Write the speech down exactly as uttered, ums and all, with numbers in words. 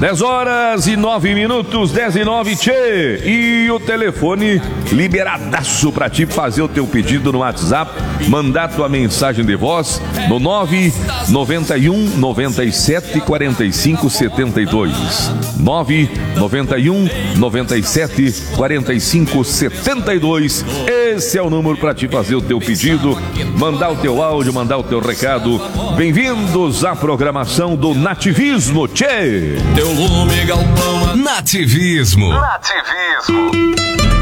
dez horas e nove minutos, dez e nove, tchê. E o telefone liberadaço pra ti fazer o teu pedido no WhatsApp, mandar tua mensagem de voz no nove nove um nove sete quatro cinco sete dois. nove nove um nove sete quatro cinco sete dois. Esse é o número pra te fazer o teu pedido, mandar o teu áudio, mandar o teu recado. Bem-vindos à programação do Nativismo, tchê. Teu lume galpão. Nativismo. Nativismo.